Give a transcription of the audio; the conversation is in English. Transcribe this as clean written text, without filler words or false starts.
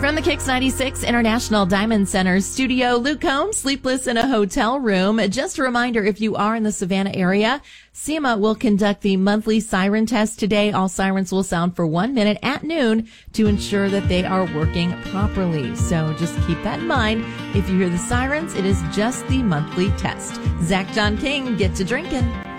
From the Kicks 96 International Diamond Center studio, Luke Combs, sleepless in a hotel room. Just a reminder, if you are in the Savannah area, SEMA will conduct the monthly siren test today. All sirens will sound for 1 minute at noon to ensure that they are working properly. So just keep that in mind. If you hear the sirens, it is just the monthly test. Zach John King, get to drinking.